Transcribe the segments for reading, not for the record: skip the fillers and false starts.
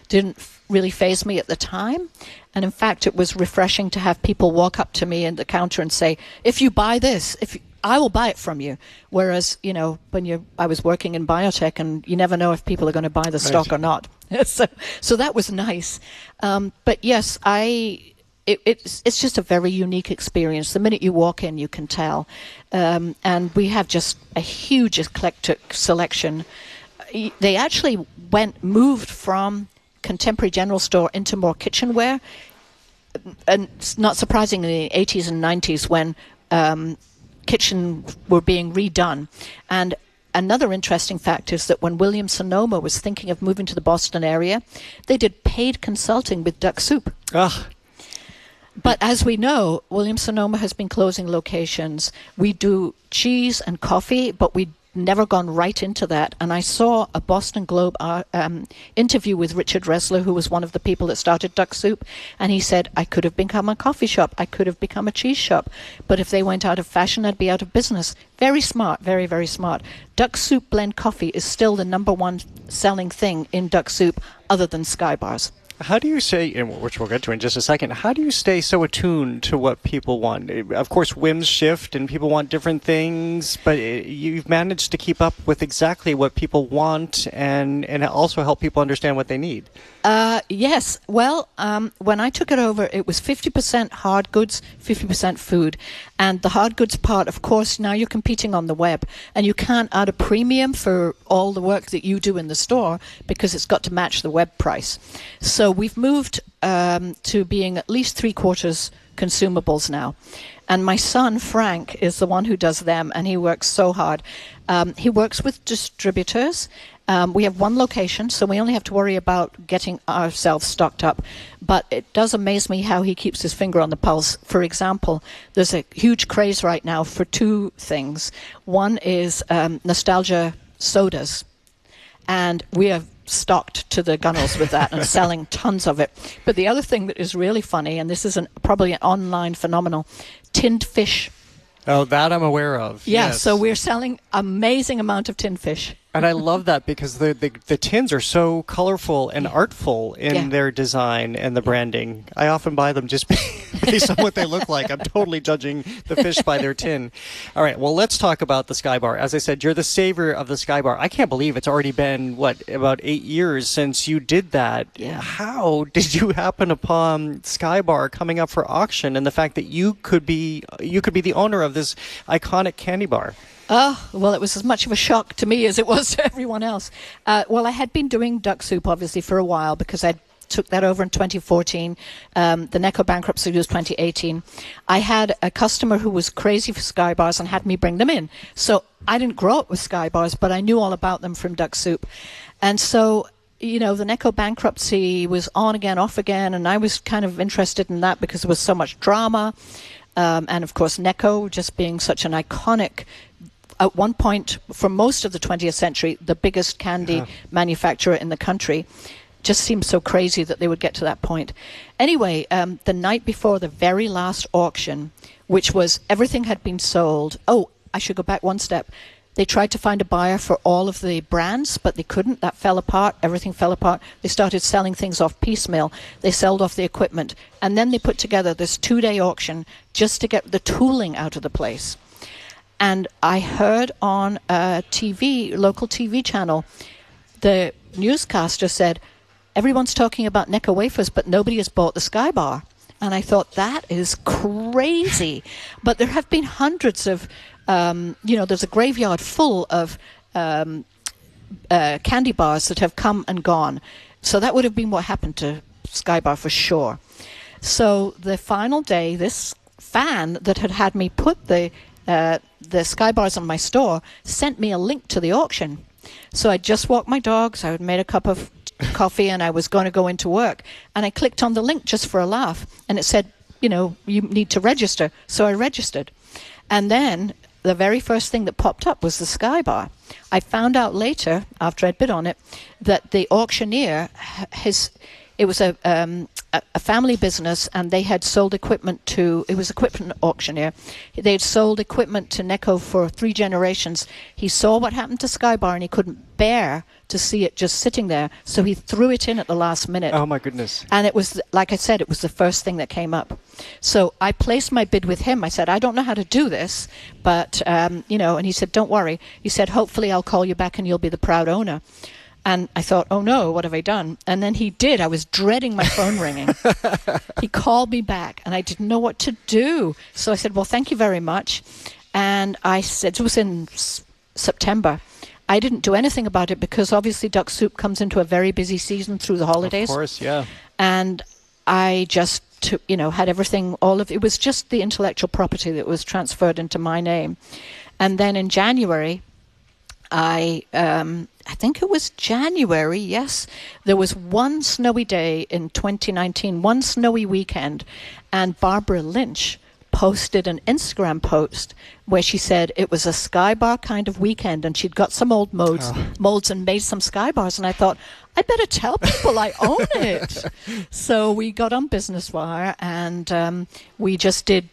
didn't really faze me at the time. And in fact, it was refreshing to have people walk up to me at the counter and say, if you buy this, I will buy it from you. Whereas, when I was working in biotech, and you never know if people are going to buy the stock or not. So that was nice. But yes, it's just a very unique experience. The minute you walk in, you can tell. And we have just a huge eclectic selection. They actually moved from contemporary general store into more kitchenware. And it's not surprisingly, in the 80s and 90s when kitchen were being redone. And another interesting fact is that when Williams-Sonoma was thinking of moving to the Boston area, they did paid consulting with Duck Soup. But as we know, Williams-Sonoma has been closing locations. We do cheese and coffee, but we've never gone right into that. And I saw a Boston Globe interview with Richard Resler, who was one of the people that started Duck Soup. And he said, I could have become a coffee shop. I could have become a cheese shop. But if they went out of fashion, I'd be out of business. Very smart, very, very smart. Duck Soup blend coffee is still the number one selling thing in Duck Soup other than Sky Bars. How do you say, and which we'll get to in just a second, how do you stay so attuned to what people want? Of course, whims shift and people want different things, but you've managed to keep up with exactly what people want and also help people understand what they need. Yes. Well, when I took it over, it was 50% hard goods, 50% food. And the hard goods part, of course, now you're competing on the web. And you can't add a premium for all the work that you do in the store because it's got to match the web price. So we've moved to being at least 3/4 consumables now. And my son, Frank, is the one who does them, and he works so hard. He works with distributors. We have one location, so we only have to worry about getting ourselves stocked up. But it does amaze me how he keeps his finger on the pulse. For example, there's a huge craze right now for two things. One is nostalgia sodas. And we are stocked to the gunnels with that and selling tons of it. But the other thing that is really funny, and this is probably an online phenomenon, tinned fish. Oh, that I'm aware of. Yeah, yes. So we're selling amazing amount of tinned fish. And I love that because the tins are so colorful and artful in their design and the branding. I often buy them just based on what they look like. I'm totally judging the fish by their tin. All right, well, let's talk about the Sky Bar. As I said, you're the savior of the Sky Bar. I can't believe it's already been, about 8 years since you did that. Yeah. How did you happen upon Sky Bar coming up for auction and the fact that you could be the owner of this iconic candy bar? Oh, well, it was as much of a shock to me as it was to everyone else. Well, I had been doing Duck Soup, obviously, for a while because I took that over in 2014. The Necco bankruptcy was 2018. I had a customer who was crazy for Sky Bars and had me bring them in. So I didn't grow up with Sky Bars, but I knew all about them from Duck Soup. And so, the Necco bankruptcy was on again, off again, and I was kind of interested in that because there was so much drama. And, of course, Necco just being such an iconic, at one point, for most of the 20th century, the biggest candy manufacturer in the country. Just seemed so crazy that they would get to that point. Anyway, the night before the very last auction, which was everything had been sold. Oh, I should go back one step. They tried to find a buyer for all of the brands, but they couldn't. That fell apart. Everything fell apart. They started selling things off piecemeal. They sold off the equipment. And then they put together this 2-day auction just to get the tooling out of the place. And I heard on a local TV channel, the newscaster said, everyone's talking about Necco wafers, but nobody has bought the Sky Bar. And I thought, that is crazy. But there have been hundreds of, there's a graveyard full of candy bars that have come and gone. So that would have been what happened to Sky Bar for sure. So the final day, this fan that had me put the Sky Bars on my store sent me a link to the auction. So I just walked my dogs, I had made a cup of coffee, and I was going to go into work. And I clicked on the link just for a laugh, and it said, you need to register. So I registered. And then the very first thing that popped up was the Sky Bar. I found out later, after I'd bid on it, that the auctioneer, it was a family business, and they had sold equipment to, it was equipment auctioneer. They had sold equipment to Necco for 3 generations. He saw what happened to Sky Bar, and he couldn't bear to see it just sitting there. So he threw it in at the last minute. Oh, my goodness. And it was, like I said, it was the first thing that came up. So I placed my bid with him. I said, I don't know how to do this, but, and he said, don't worry. He said, hopefully I'll call you back and you'll be the proud owner. And I thought, oh no, what have I done? And then he did. I was dreading my phone ringing. He called me back and I didn't know what to do. So I said, well, thank you very much. And I said, it was in September. I didn't do anything about it because obviously Duck Soup comes into a very busy season through the holidays. Of course, yeah. And I just had everything, it was just the intellectual property that was transferred into my name. And then in January, I think it was January, yes. There was one snowy day in 2019, one snowy weekend, and Barbara Lynch posted an Instagram post where she said it was a Skybar kind of weekend and she'd got some old molds and made some Skybars. And I thought, I better tell people I own it. So we got on Business Wire and we just did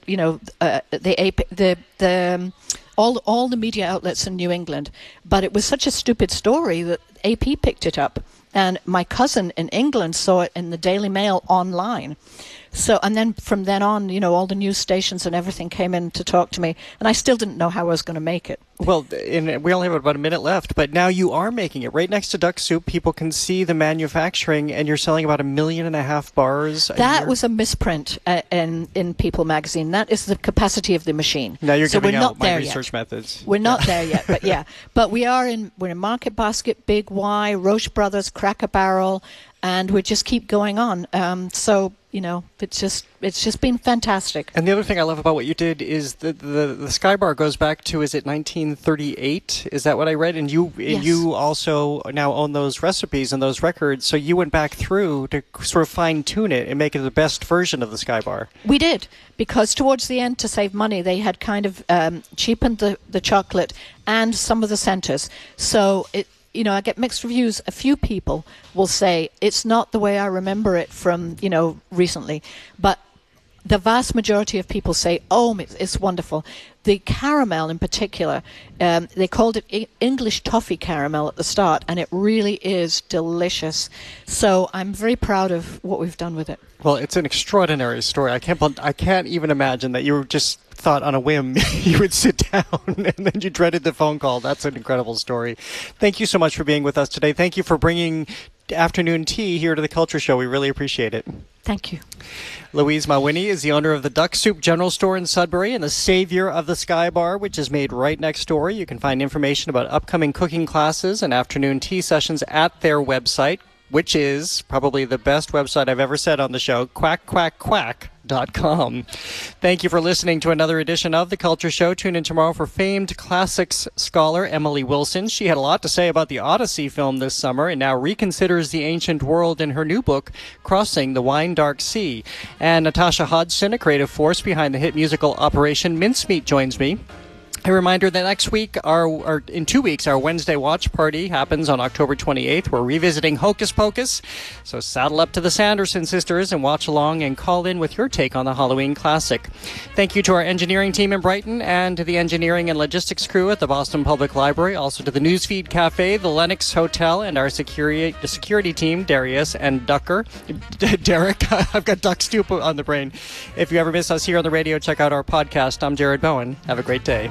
all the media outlets in New England. But it was such a stupid story that AP picked it up. And my cousin in England saw it in the Daily Mail online. So, and then from then on, all the news stations and everything came in to talk to me, and I still didn't know how I was going to make it. Well, we only have about a minute left, but now you are making it. Right next to Duck Soup, people can see the manufacturing, and you're selling about 1.5 million bars a year. That was a misprint in People magazine. That is the capacity of the machine. Now you're giving out my research methods. We're not there yet, but yeah. But we're in Market Basket, Big Y, Roche Brothers, Cracker Barrel, and we just keep going on. It's just been fantastic. And the other thing I love about what you did is the Skybar goes back to, is it 1938? Is that what I read? And you also now own those recipes and those records, so you went back through to sort of fine-tune it and make it the best version of the Skybar. We did, because towards the end, to save money, they had kind of cheapened the chocolate and some of the centers. So I get mixed reviews. A few people will say it's not the way I remember it from, recently. But the vast majority of people say, oh, it's wonderful. The caramel in particular, they called it English toffee caramel at the start, and it really is delicious. So I'm very proud of what we've done with it. Well, it's an extraordinary story. I can't even imagine that you just thought on a whim you would sit down and then you dreaded the phone call. That's an incredible story. Thank you so much for being with us today. Thank you for bringing afternoon tea here to the Culture Show. We really appreciate it. Thank you. Louise Mawhinney is the owner of the Duck Soup General Store in Sudbury and the savior of the Skybar, which is made right next door. You can find information about upcoming cooking classes and afternoon tea sessions at their website, which is probably the best website I've ever said on the show, quackquackquack.com. Thank you for listening to another edition of The Culture Show. Tune in tomorrow for famed classics scholar Emily Wilson. She had a lot to say about the Odyssey film this summer and now reconsiders the ancient world in her new book, Crossing the Wine Dark Sea. And Natasha Hodgson, a creative force behind the hit musical Operation Mincemeat, joins me. A reminder that next week, in 2 weeks, our Wednesday watch party happens on October 28th. We're revisiting Hocus Pocus. So saddle up to the Sanderson sisters and watch along and call in with your take on the Halloween classic. Thank you to our engineering team in Brighton and to the engineering and logistics crew at the Boston Public Library. Also to the Newsfeed Cafe, the Lenox Hotel, and our security team, Darius and Derek. I've got Duck Soup on the brain. If you ever miss us here on the radio, check out our podcast. I'm Jared Bowen. Have a great day.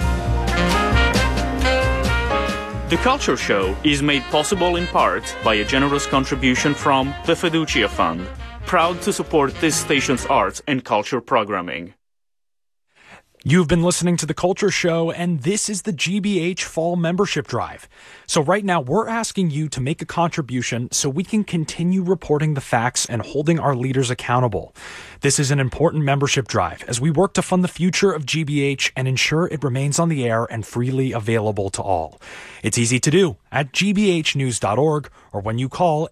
The Culture Show is made possible in part by a generous contribution from the Fiducia Fund, proud to support this station's arts and culture programming. You've been listening to The Culture Show, and this is the GBH Fall Membership Drive. So right now, we're asking you to make a contribution so we can continue reporting the facts and holding our leaders accountable. This is an important membership drive as we work to fund the future of GBH and ensure it remains on the air and freely available to all. It's easy to do at gbhnews.org or when you call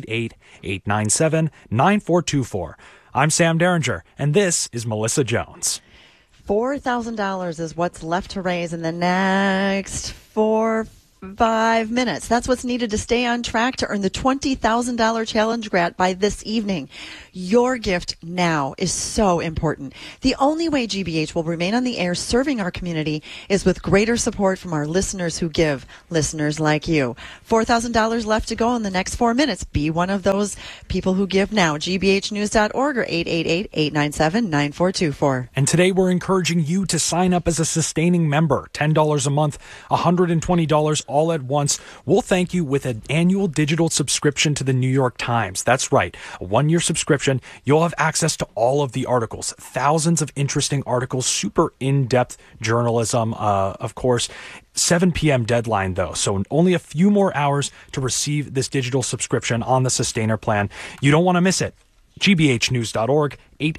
888-897-9424. I'm Sam Derringer, and this is Melissa Jones. $4,000 is what's left to raise in the next 4 5 minutes. That's what's needed to stay on track to earn the $20,000 challenge grant by this evening. Your gift now is so important. The only way GBH will remain on the air serving our community is with greater support from our listeners who give, listeners like you. $4,000 left to go in the next 4 minutes. Be one of those people who give now. GBHnews.org or 888-897-9424. And today we're encouraging you to sign up as a sustaining member. $10 a month, $120 all at once. We'll thank you with an annual digital subscription to the New York Times. That's right, a 1-year subscription. You'll have access to all of the articles, thousands of interesting articles, super in-depth journalism, of course. 7 p.m. deadline, though, so only a few more hours to receive this digital subscription on the Sustainer plan. You don't want to miss it. GBHnews.org,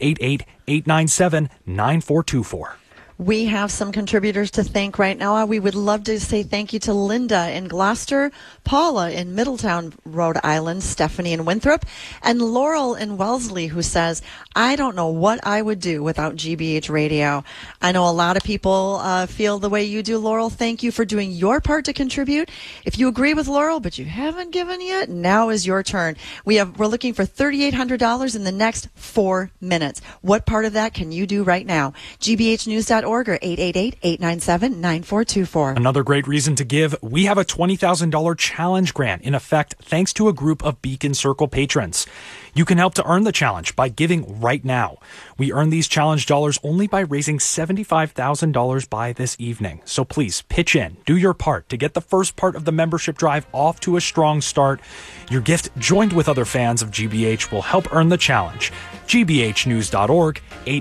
888-897-9424. We have some contributors to thank right now. We would love to say thank you to Linda in Gloucester, Paula in Middletown, Rhode Island, Stephanie in Winthrop, and Laurel in Wellesley, who says, I don't know what I would do without GBH Radio. I know a lot of people feel the way you do, Laurel. Thank you for doing your part to contribute. If you agree with Laurel, but you haven't given yet, now is your turn. We're looking for $3,800 in the next 4 minutes. What part of that can you do right now? GBHnews.org or 888-897-9424. Another great reason to give, we have a $20,000 challenge grant in effect thanks to a group of Beacon Circle patrons. You can help to earn the challenge by giving right now. We earn these challenge dollars only by raising $75,000 by this evening. So please pitch in, do your part to get the first part of the membership drive off to a strong start. Your gift, joined with other fans of GBH, will help earn the challenge. GBHnews.org,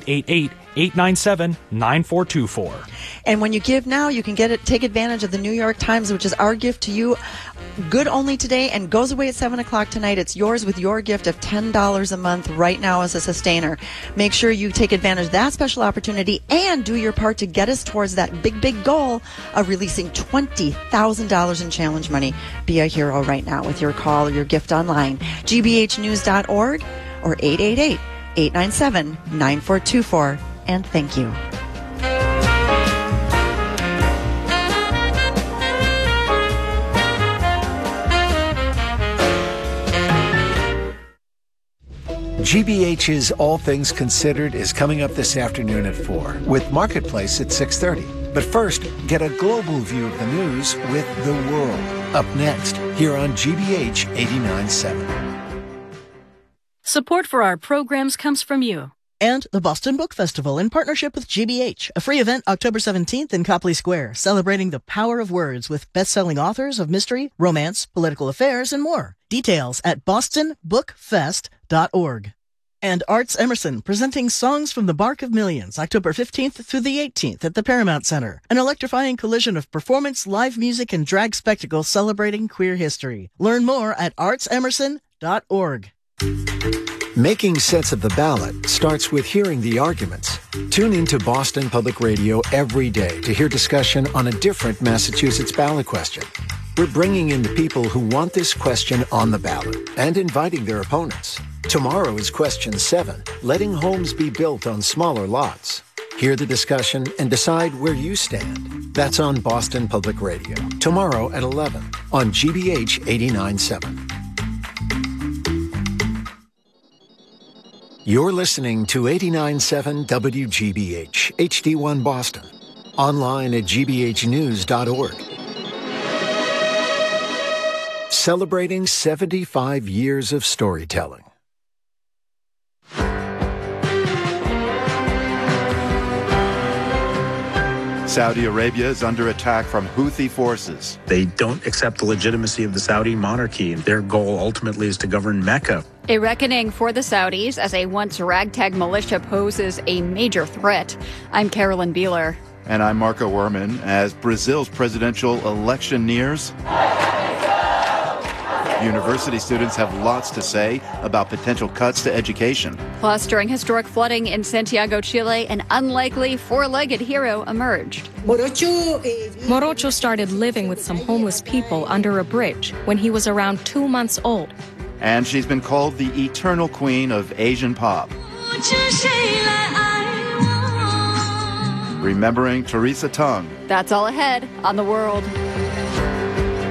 888-897-9424. And when you give now, you can take advantage of the New York Times, which is our gift to you. Good only today and goes away at 7 o'clock tonight. It's yours with your gift of $10 a month right now as a sustainer. Make sure you take advantage of that special opportunity and do your part to get us towards that big, big goal of releasing $20,000 in challenge money. Be a hero right now with your call or your gift online. GBHnews.org or 888-897-9424. And thank you. GBH's All Things Considered is coming up this afternoon at 4 with Marketplace at 6:30. But first, get a global view of the news with The World. Up next, here on GBH 89.7. Support for our programs comes from you. And the Boston Book Festival in partnership with GBH, a free event October 17th in Copley Square, celebrating the power of words with best-selling authors of mystery, romance, political affairs, and more. Details at bostonbookfest.org. And Arts Emerson, presenting Songs from the Bark of Millions, October 15th through the 18th at the Paramount Center. An electrifying collision of performance, live music, and drag spectacle celebrating queer history. Learn more at artsemerson.org. Making sense of the ballot starts with hearing the arguments. Tune into Boston Public Radio every day to hear discussion on a different Massachusetts ballot question. We're bringing in the people who want this question on the ballot and inviting their opponents. Tomorrow is question 7, letting homes be built on smaller lots. Hear the discussion and decide where you stand. That's on Boston Public Radio. Tomorrow at 11 on GBH 89.7. You're listening to 89.7 WGBH, HD1 Boston. Online at gbhnews.org. Celebrating 75 years of storytelling. Saudi Arabia is under attack from Houthi forces. They don't accept the legitimacy of the Saudi monarchy. Their goal ultimately is to govern Mecca. A reckoning for the Saudis as a once ragtag militia poses a major threat. I'm Carolyn Beeler. And I'm Marco Werman. As Brazil's presidential election nears, university students have lots to say about potential cuts to education. Plus, during historic flooding in Santiago, Chile, an unlikely four-legged hero emerged. Morocho started living with some homeless people under a bridge when he was around 2 months old. And she's been called the eternal queen of Asian pop. Remembering Teresa Tung. That's all ahead on The World.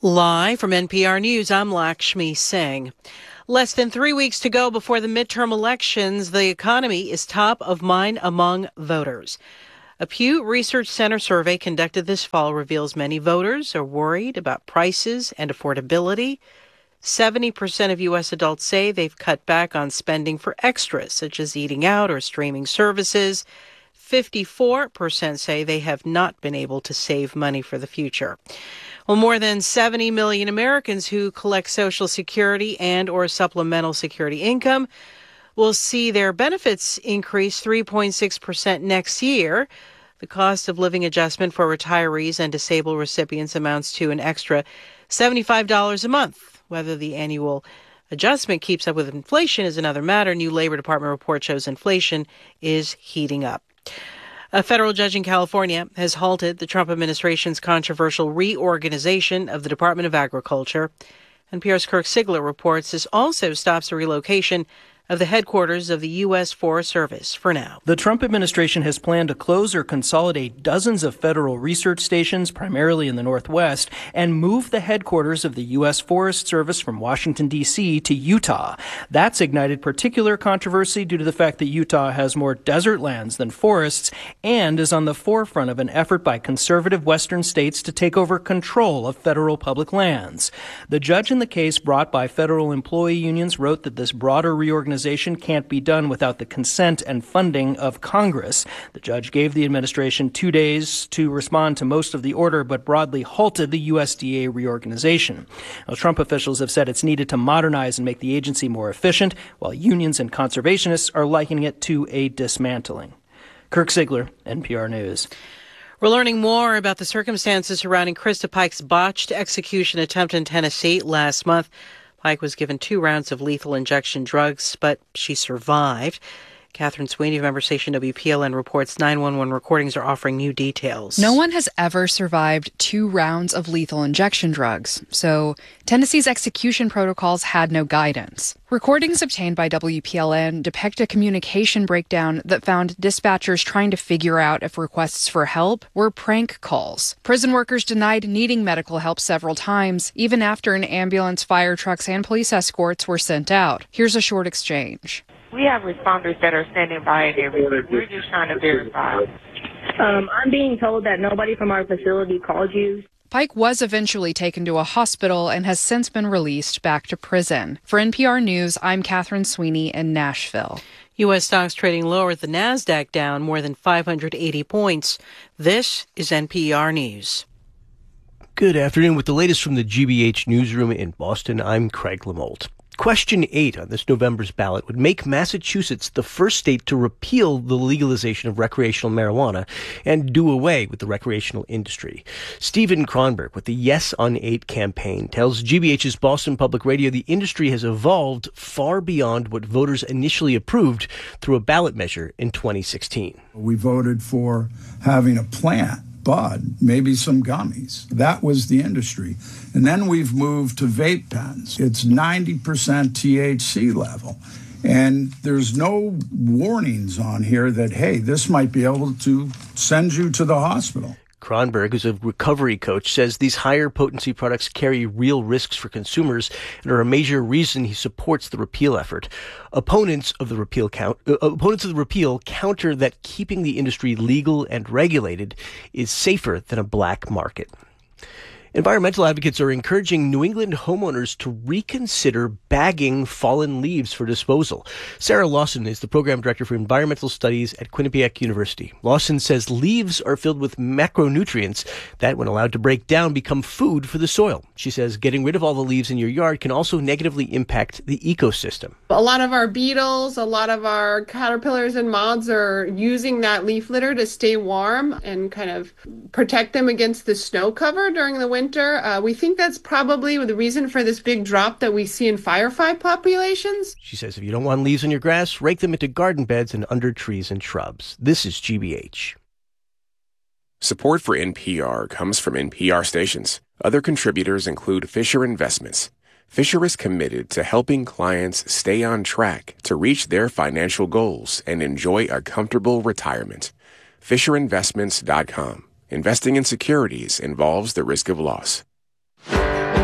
Live from NPR News, I'm Lakshmi Singh. Less than 3 weeks to go before the midterm elections, the economy is top of mind among voters. A Pew Research Center survey conducted this fall reveals many voters are worried about prices and affordability. 70% of U.S. adults say they've cut back on spending for extras, such as eating out or streaming services. 54% say they have not been able to save money for the future. Well, more than 70 million Americans who collect Social Security and or supplemental security income will see their benefits increase 3.6% next year. The cost of living adjustment for retirees and disabled recipients amounts to an extra $75 a month. Whether the annual adjustment keeps up with inflation is another matter. New Labor Department report shows inflation is heating up. A federal judge in California has halted the Trump administration's controversial reorganization of the Department of Agriculture. NPR's Kirk Sigler reports this also stops the relocation of the headquarters of the U.S. Forest Service for now. The Trump administration has planned to close or consolidate dozens of federal research stations, primarily in the Northwest, and move the headquarters of the U.S. Forest Service from Washington, D.C. to Utah. That's ignited particular controversy due to the fact that Utah has more desert lands than forests and is on the forefront of an effort by conservative Western states to take over control of federal public lands. The judge in the case brought by federal employee unions wrote that this broader reorganization can't be done without the consent and funding of Congress. The judge gave the administration 2 days to respond to most of the order, but broadly halted the USDA reorganization. Now, Trump officials have said it's needed to modernize and make the agency more efficient, while unions and conservationists are likening it to a dismantling. Kirk Sigler, NPR News. We're learning more about the circumstances surrounding Krista Pike's botched execution attempt in Tennessee last month. Pike was given 2 rounds of lethal injection drugs, but she survived. Catherine Sweeney of member station WPLN reports 911 recordings are offering new details. No one has ever survived 2 rounds of lethal injection drugs, so Tennessee's execution protocols had no guidance. Recordings obtained by WPLN depict a communication breakdown that found dispatchers trying to figure out if requests for help were prank calls. Prison workers denied needing medical help several times, even after an ambulance, fire trucks, and police escorts were sent out. Here's a short exchange. We have responders that are standing by in everywhere. We're just trying to verify. I'm being told that nobody from our facility called you. Pike was eventually taken to a hospital and has since been released back to prison. For NPR News, I'm Catherine Sweeney in Nashville. U.S. stocks trading lower, the NASDAQ down more than 580 points. This is NPR News. Good afternoon. With the latest from the GBH newsroom in Boston, I'm Craig Lamolt. Question 8 on this November's ballot would make Massachusetts the first state to repeal the legalization of recreational marijuana and do away with the recreational industry. Stephen Kronberg with the Yes on 8 campaign tells GBH's Boston Public Radio the industry has evolved far beyond what voters initially approved through a ballot measure in 2016. We voted for having a plant, bud, maybe some gummies. That was the industry. And then we've moved to vape pens. It's 90% THC level. And there's no warnings on here that, hey, this might be able to send you to the hospital. Kronberg, who's a recovery coach, says these higher potency products carry real risks for consumers and are a major reason he supports the repeal effort. Opponents of the repeal counter that keeping the industry legal and regulated is safer than a black market. Environmental advocates are encouraging New England homeowners to reconsider bagging fallen leaves for disposal. Sarah Lawson is the program director for environmental studies at Quinnipiac University. Lawson says leaves are filled with macronutrients that, when allowed to break down, become food for the soil. She says getting rid of all the leaves in your yard can also negatively impact the ecosystem. A lot of our beetles, a lot of our caterpillars and moths are using that leaf litter to stay warm and kind of protect them against the snow cover during the winter. We think that's probably the reason for this big drop that we see in firefly populations. She says if you don't want leaves on your grass, rake them into garden beds and under trees and shrubs. This is GBH. Support for NPR comes from NPR stations. Other contributors include Fisher Investments. Fisher is committed to helping clients stay on track to reach their financial goals and enjoy a comfortable retirement. FisherInvestments.com. Investing in securities involves the risk of loss.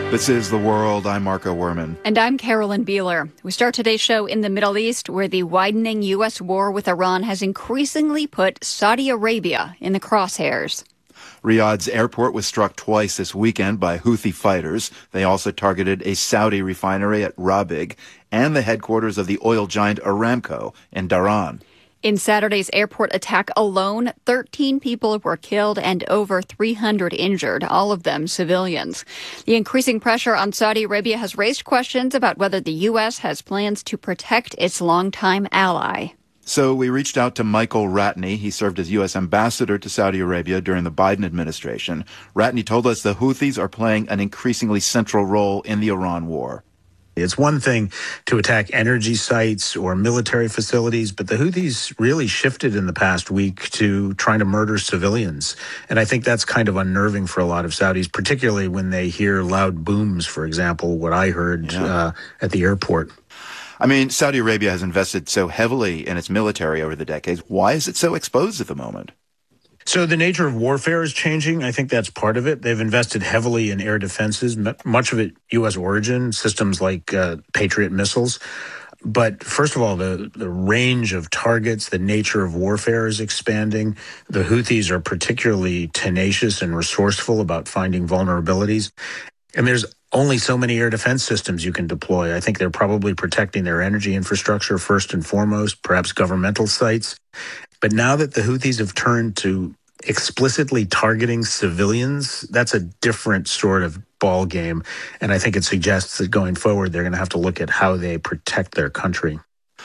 This is The World. I'm Marco Werman. And I'm Carolyn Beeler. We start today's show in the Middle East, where the widening U.S. war with Iran has increasingly put Saudi Arabia in the crosshairs. Riyadh's airport was struck twice this weekend by Houthi fighters. They also targeted a Saudi refinery at Rabigh and the headquarters of the oil giant Aramco in Dhahran. In Saturday's airport attack alone, 13 people were killed and over 300 injured, all of them civilians. The increasing pressure on Saudi Arabia has raised questions about whether the U.S. has plans to protect its longtime ally. So we reached out to Michael Ratney. He served as U.S. ambassador to Saudi Arabia during the Biden administration. Ratney told us the Houthis are playing an increasingly central role in the Iran war. It's one thing to attack energy sites or military facilities, but the Houthis really shifted in the past week to trying to murder civilians. And I think that's kind of unnerving for a lot of Saudis, particularly when they hear loud booms, for example, what I heard at the airport. I mean, Saudi Arabia has invested so heavily in its military over the decades. Why is it so exposed at the moment? So the nature of warfare is changing. I think that's part of it. They've invested heavily in air defenses, much of it U.S. origin, systems like Patriot missiles. But first of all, the range of targets, the nature of warfare is expanding. The Houthis are particularly tenacious and resourceful about finding vulnerabilities. And there's only so many air defense systems you can deploy. I think they're probably protecting their energy infrastructure first and foremost, perhaps governmental sites. But now that the Houthis have turned to explicitly targeting civilians, that's a different sort of ball game. And I think it suggests that going forward, they're going to have to look at how they protect their country.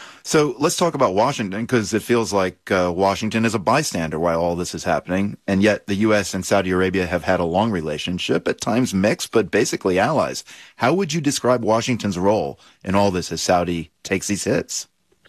So let's talk about Washington, because it feels like Washington is a bystander while all this is happening. And yet the U.S. and Saudi Arabia have had a long relationship, at times mixed, but basically allies. How would you describe Washington's role in all this as Saudi takes these hits?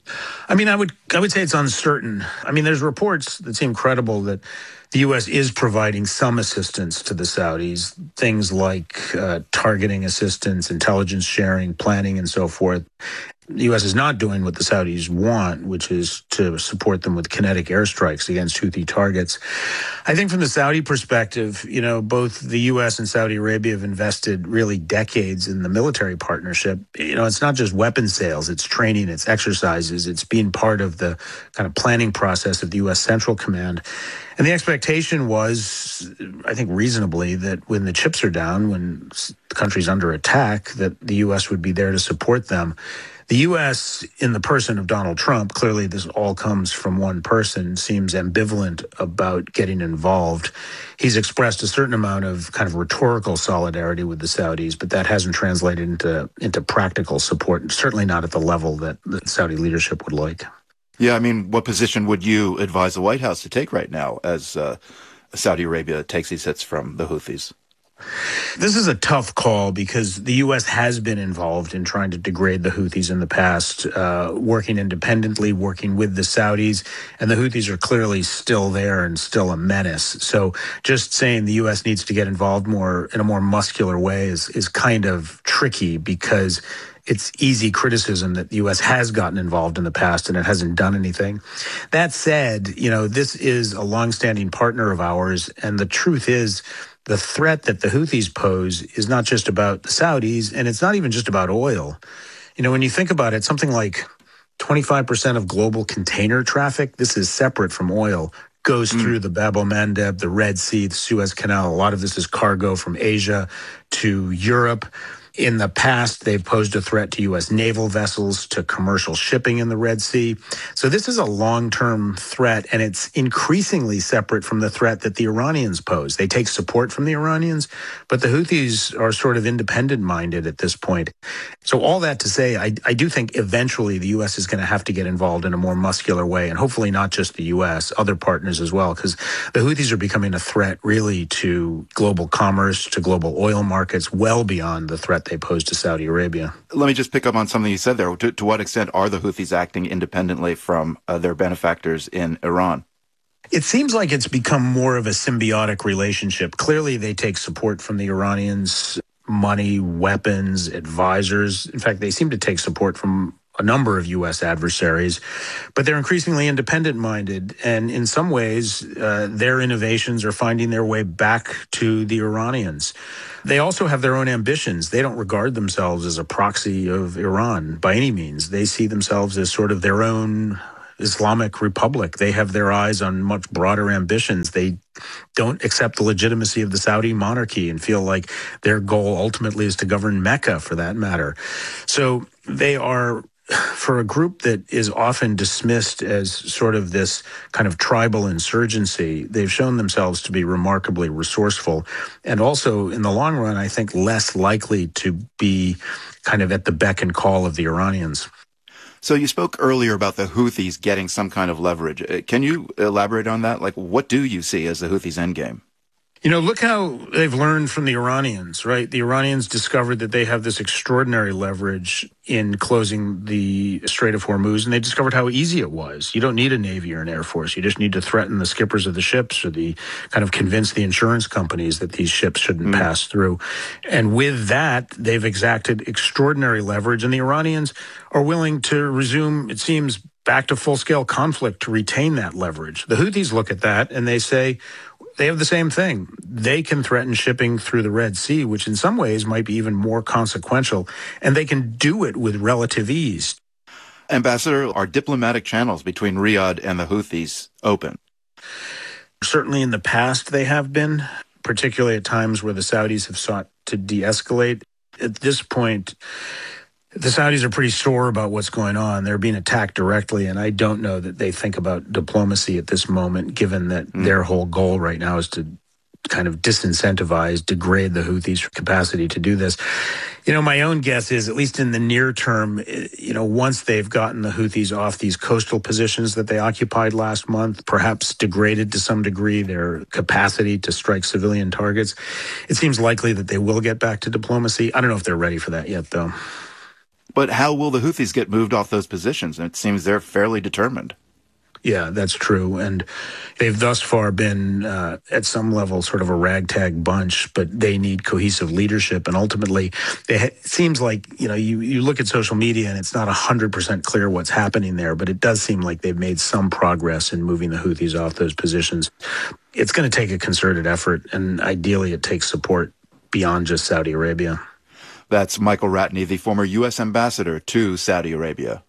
I mean, I would say it's uncertain. I mean, there's reports that seem credible that the U.S. is providing some assistance to the Saudis, things like targeting assistance, intelligence sharing, planning, and so forth. The U.S. is not doing what the Saudis want, which is to support them with kinetic airstrikes against Houthi targets. I think from the Saudi perspective, both the U.S. and Saudi Arabia have invested really decades in the military partnership. It's not just weapon sales, it's training, it's exercises, it's being part of the kind of planning process of the U.S. Central Command. And the expectation was, I think reasonably, that when the chips are down, when the country's under attack, that the U.S. would be there to support them. The U.S., in the person of Donald Trump, clearly this all comes from one person, seems ambivalent about getting involved. He's expressed a certain amount of kind of rhetorical solidarity with the Saudis, but that hasn't translated into practical support, certainly not at the level that the Saudi leadership would like. Yeah, I mean, what position would you advise the White House to take right now as Saudi Arabia takes these hits from the Houthis? This is a tough call because the U.S. has been involved in trying to degrade the Houthis in the past, working independently, working with the Saudis, and the Houthis are clearly still there and still a menace. So just saying the U.S. needs to get involved more in a more muscular way is kind of tricky because it's easy criticism that the U.S. has gotten involved in the past and it hasn't done anything. That said, this is a longstanding partner of ours, and the truth is the threat that the Houthis pose is not just about the Saudis, and it's not even just about oil. When you think about it, something like 25% of global container traffic, this is separate from oil, goes through the Bab el-Mandeb, the Red Sea, the Suez Canal. A lot of this is cargo from Asia to Europe. In the past, they've posed a threat to U.S. naval vessels, to commercial shipping in the Red Sea. So this is a long-term threat, and it's increasingly separate from the threat that the Iranians pose. They take support from the Iranians, but the Houthis are sort of independent-minded at this point. So all that to say, I do think eventually the U.S. is going to have to get involved in a more muscular way, and hopefully not just the U.S., other partners as well, because the Houthis are becoming a threat really to global commerce, to global oil markets, well beyond the threat they pose to Saudi Arabia. Let me just pick up on something you said there. To what extent are the Houthis acting independently from their benefactors in Iran? It seems like it's become more of a symbiotic relationship. Clearly, they take support from the Iranians, money, weapons, advisors. In fact, they seem to take support from a number of U.S. adversaries, but they're increasingly independent-minded, and in some ways, their innovations are finding their way back to the Iranians. They also have their own ambitions. They don't regard themselves as a proxy of Iran by any means. They see themselves as sort of their own Islamic republic. They have their eyes on much broader ambitions. They don't accept the legitimacy of the Saudi monarchy and feel like their goal ultimately is to govern Mecca, for that matter. So they are, for a group that is often dismissed as sort of this kind of tribal insurgency, they've shown themselves to be remarkably resourceful and also, in the long run, I think less likely to be kind of at the beck and call of the Iranians. So you spoke earlier about the Houthis getting some kind of leverage. Can you elaborate on that? Like, what do you see as the Houthis' endgame? You know, look how they've learned from the Iranians, right? The Iranians discovered that they have this extraordinary leverage in closing the Strait of Hormuz, and they discovered how easy it was. You don't need a Navy or an Air Force. You just need to threaten the skippers of the ships or kind of convince the insurance companies that these ships shouldn't pass through. And with that, they've exacted extraordinary leverage, and the Iranians are willing to resume, it seems, back to full-scale conflict to retain that leverage. The Houthis look at that and they say, they have the same thing. They can threaten shipping through the Red Sea, which in some ways might be even more consequential, and they can do it with relative ease. Ambassador, are diplomatic channels between Riyadh and the Houthis open? Certainly in the past they have been, particularly at times where the Saudis have sought to de-escalate. At this point, the Saudis are pretty sore about what's going on. They're being attacked directly, and I don't know that they think about diplomacy at this moment, given that their whole goal right now is to kind of disincentivize, degrade the Houthis' capacity to do this. You know, my own guess is, at least in the near term, you know, once they've gotten the Houthis off these coastal positions that they occupied last month, perhaps degraded to some degree their capacity to strike civilian targets, it seems likely that they will get back to diplomacy. I don't know if they're ready for that yet, though. But how will the Houthis get moved off those positions? And it seems they're fairly determined. Yeah, that's true. And they've thus far been, at some level, sort of a ragtag bunch, but they need cohesive leadership. And ultimately, it seems like, you know, you look at social media and it's not 100% clear what's happening there, but it does seem like they've made some progress in moving the Houthis off those positions. It's going to take a concerted effort, and ideally it takes support beyond just Saudi Arabia. That's Michael Ratney, the former U.S. ambassador to Saudi Arabia.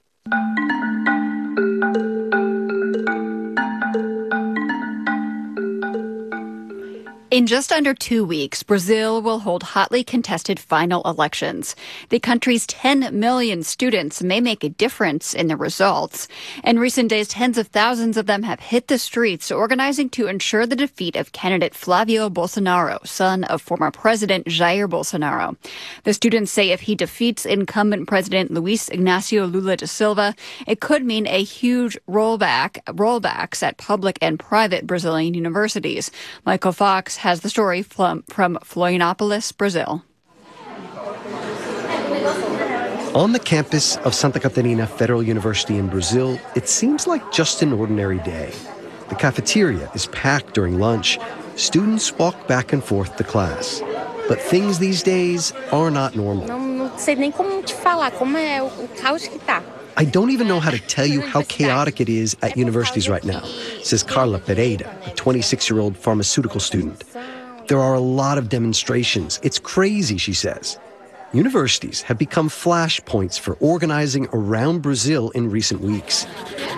In just under 2 weeks, Brazil will hold hotly contested final elections. The country's 10 million students may make a difference in the results. In recent days, tens of thousands of them have hit the streets, organizing to ensure the defeat of candidate Flávio Bolsonaro, son of former President Jair Bolsonaro. The students say if he defeats incumbent President Luiz Inácio Lula da Silva, it could mean a huge rollbacks at public and private Brazilian universities. Michael Fox has the story from Florianópolis, Brazil. On the campus of Santa Catarina Federal University in Brazil, it seems like just an ordinary day. The cafeteria is packed during lunch. Students walk back and forth to class. But things these days are not normal. I don't even know how to tell you how chaotic it is at universities right now, says Carla Pereira, a 26-year-old pharmaceutical student. There are a lot of demonstrations. It's crazy, she says. Universities have become flashpoints for organizing around Brazil in recent weeks.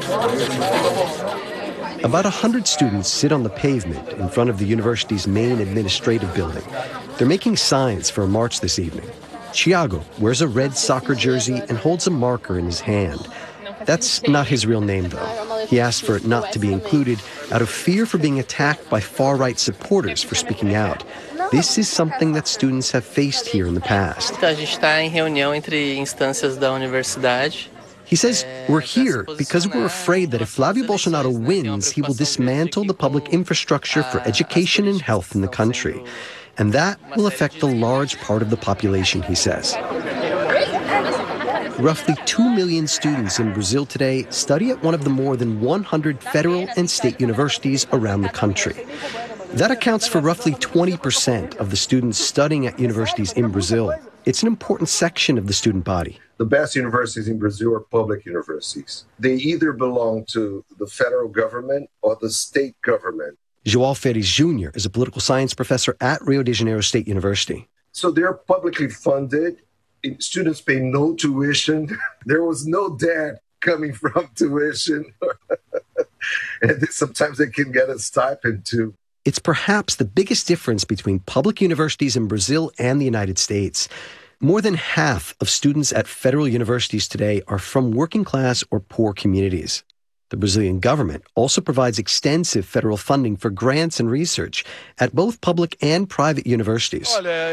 About 100 students sit on the pavement in front of the university's main administrative building. They're making signs for a march this evening. Thiago wears a red soccer jersey and holds a marker in his hand. That's not his real name, though. He asked for it not to be included out of fear for being attacked by far-right supporters for speaking out. This is something that students have faced here in the past. He says, we're here because we're afraid that if Flávio Bolsonaro wins, he will dismantle the public infrastructure for education and health in the country. And that will affect a large part of the population, he says. Roughly 2 million students in Brazil today study at one of the more than 100 federal and state universities around the country. That accounts for roughly 20% of the students studying at universities in Brazil. It's an important section of the student body. the best universities in Brazil are public universities. They either belong to the federal government or the state government. João Ferres Jr. is a political science professor at Rio de Janeiro State University. So they're publicly funded. Students pay no tuition. There was no debt coming from tuition. And sometimes they can get a stipend too. It's perhaps the biggest difference between public universities in Brazil and the United States. More than half of students at federal universities today are from working class or poor communities. The Brazilian government also provides extensive federal funding for grants and research at both public and private universities.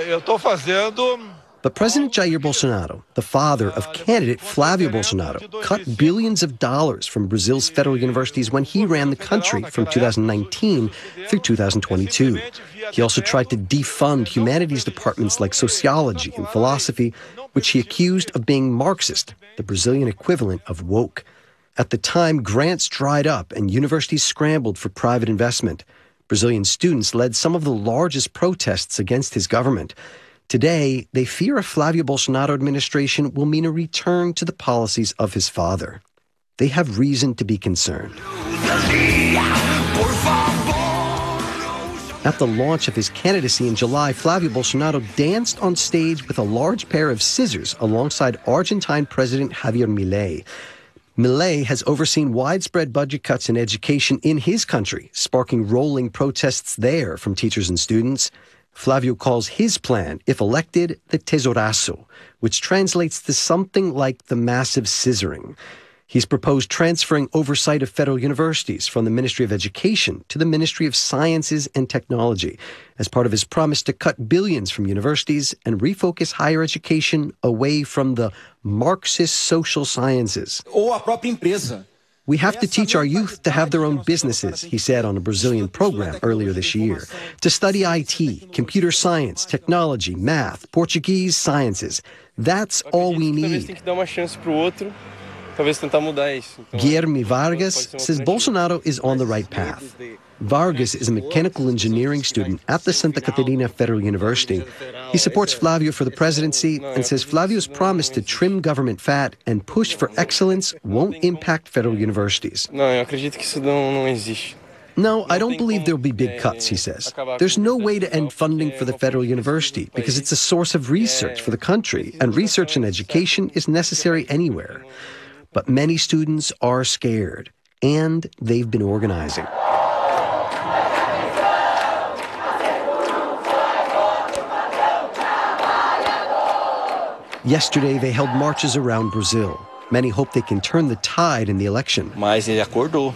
But President Jair Bolsonaro, the father of candidate Flávio Bolsonaro, cut billions of dollars from Brazil's federal universities when he ran the country from 2019 through 2022. He also tried to defund humanities departments like sociology and philosophy, which he accused of being Marxist, the Brazilian equivalent of woke. At the time, grants dried up and universities scrambled for private investment. Brazilian students led some of the largest protests against his government. Today, they fear a Flávio Bolsonaro administration will mean a return to the policies of his father. They have reason to be concerned. At the launch of his candidacy in July, Flávio Bolsonaro danced on stage with a large pair of scissors alongside Argentine President Javier Milei. Milei has overseen widespread budget cuts in education in his country, sparking rolling protests there from teachers and students. Flávio calls his plan, if elected, the Tesouraço, which translates to something like the massive scissoring. He's proposed transferring oversight of federal universities from the Ministry of Education to the Ministry of Sciences and Technology as part of his promise to cut billions from universities and refocus higher education away from the Marxist social sciences. We have to teach our youth to have their own businesses, he said on a Brazilian program earlier this year, to study IT, computer science, technology, math, Portuguese, sciences. That's all we need. Guilherme Vargas says Bolsonaro is on the right path. Vargas is a mechanical engineering student at the Santa Catarina Federal University. He supports Flávio for the presidency and says Flávio's promise to trim government fat and push for excellence won't impact federal universities. No, I don't believe there will be big cuts, he says. There's no way to end funding for the federal university because it's a source of research for the country, and research and education is necessary anywhere. But many students are scared, and they've been organizing. Yesterday, they held marches around Brazil. Many hope they can turn the tide in the election. The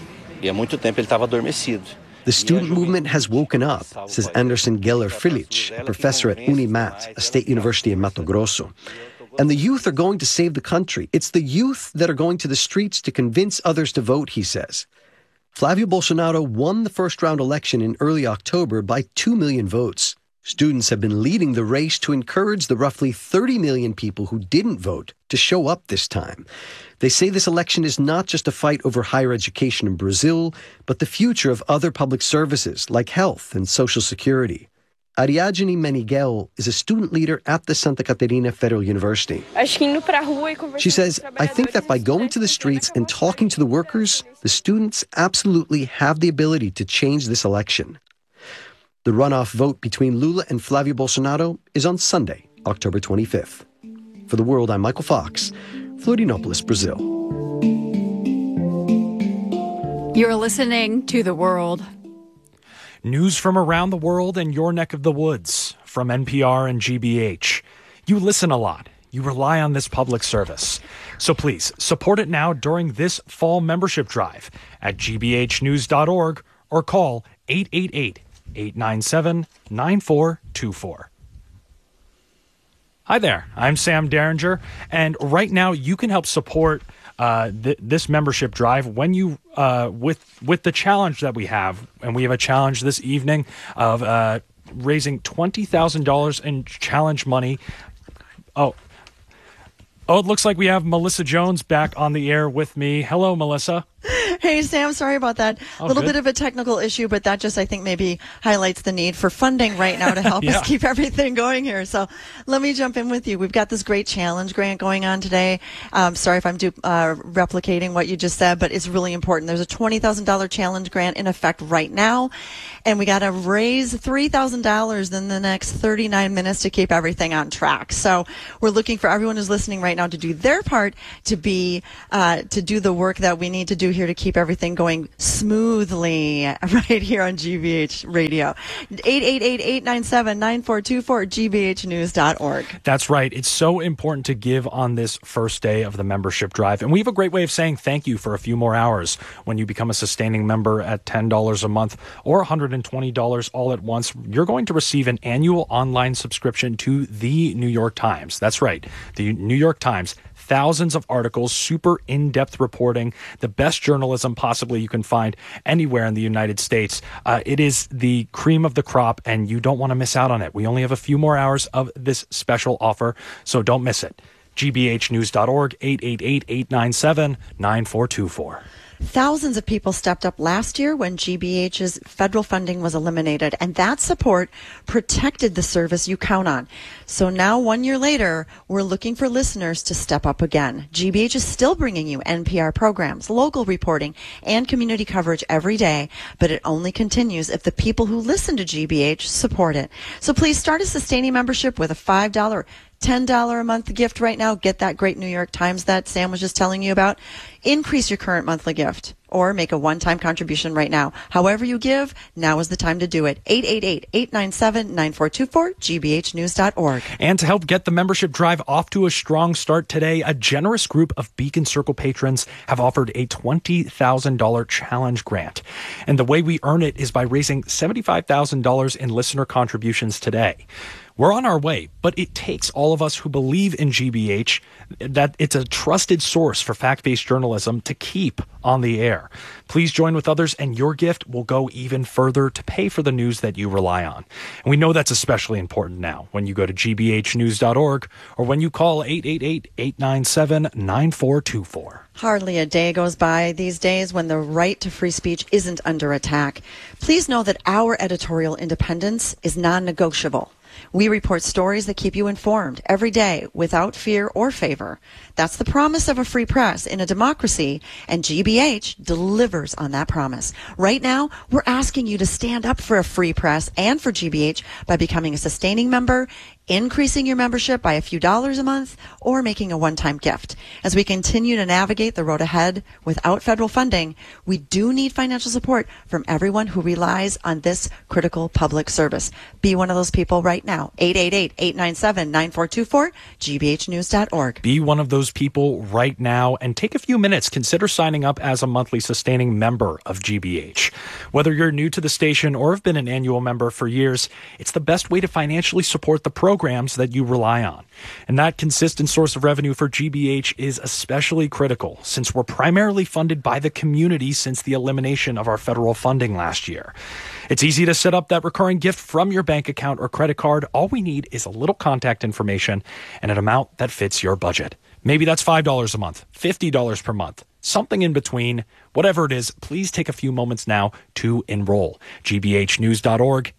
student movement has woken up, says Anderson Geller Frilich, a professor at Unimat, a state university in Mato Grosso. And the youth are going to save the country. It's the youth that are going to the streets to convince others to vote, he says. Flávio Bolsonaro won the first-round election in early October by 2 million votes. Students have been leading the race to encourage the roughly 30 million people who didn't vote to show up this time. They say this election is not just a fight over higher education in Brazil, but the future of other public services like health and social security. Ariadne Meniguel is a student leader at the Santa Catarina Federal University. She says, I think that by going to the streets and talking to the workers, the students absolutely have the ability to change this election. The runoff vote between Lula and Flávio Bolsonaro is on Sunday, October 25th. For The World, I'm Michael Fox, Florianópolis, Brazil. You're listening to The World. News from around the world and your neck of the woods from NPR and GBH. You listen a lot. You rely on this public service. So please, support it now during this fall membership drive at gbhnews.org or call 888-897-9424. Hi there, I'm Sam Derringer, and right now you can help support this membership drive when you with the challenge that we have, and we have a challenge this evening of raising $20,000 in challenge money. Oh, it looks like we have Melissa Jones back on the air with me. Hello, Melissa. Hey, Sam, sorry about that. A little bit of a technical issue, but that just, I think, maybe highlights the need for funding right now to help us keep everything going here. So let me jump in with you. We've got this great challenge grant going on today. Sorry if I'm replicating what you just said, but it's really important. There's a $20,000 challenge grant in effect right now, and we got to raise $3,000 in the next 39 minutes to keep everything on track. So we're looking for everyone who's listening right now to do their part, to do the work that we need to do here to keep everything going smoothly right here on GBH Radio. 888-897-9424, gbhnews.org. That's right. It's so important to give on this first day of the membership drive. And we have a great way of saying thank you for a few more hours when you become a sustaining member at $10 a month or $120 all at once. You're going to receive an annual online subscription to the New York Times. That's right. The New York Times. Thousands of articles, super in-depth reporting, the best journalism possibly you can find anywhere in the United States. It is the cream of the crop, and you don't want to miss out on it. We only have a few more hours of this special offer, so don't miss it. gbhnews.org, 888-897-9424. Thousands of people stepped up last year when GBH's federal funding was eliminated, and that support protected the service you count on. So now, 1 year later, we're looking for listeners to step up again. GBH is still bringing you NPR programs, local reporting, and community coverage every day, but it only continues if the people who listen to GBH support it. So please start a sustaining membership with a $5, $10 a month gift right now. Get that great New York Times that Sam was just telling you about. Increase your current monthly gift or make a one-time contribution right now. However you give, now is the time to do it. 888-897-9424, gbhnews.org. And to help get the membership drive off to a strong start today, a generous group of Beacon Circle patrons have offered a $20,000 challenge grant. And the way we earn it is by raising $75,000 in listener contributions today. We're on our way, but it takes all of us who believe in GBH, that it's a trusted source for fact-based journalism, to keep on the air. Please join with others, and your gift will go even further to pay for the news that you rely on. And we know that's especially important now when you go to gbhnews.org or when you call 888-897-9424. Hardly a day goes by these days when the right to free speech isn't under attack. Please know that our editorial independence is non-negotiable. We report stories that keep you informed every day without fear or favor. That's the promise of a free press in a democracy, and GBH delivers on that promise. Right now, we're asking you to stand up for a free press and for GBH by becoming a sustaining member, increasing your membership by a few dollars a month, or making a one-time gift. As we continue to navigate the road ahead without federal funding, we do need financial support from everyone who relies on this critical public service. Be one of those people right now. 888-897-9424, gbhnews.org. Be one of those people right now and take a few minutes. Consider signing up as a monthly sustaining member of GBH. Whether you're new to the station or have been an annual member for years, it's the best way to financially support the programs that you rely on. And that consistent source of revenue for GBH is especially critical since we're primarily funded by the community since the elimination of our federal funding last year. It's easy to set up that recurring gift from your bank account or credit card. All we need is a little contact information and an amount that fits your budget. Maybe that's $5 a month, $50 per month, something in between. Whatever it is, please take a few moments now to enroll. gbhnews.org,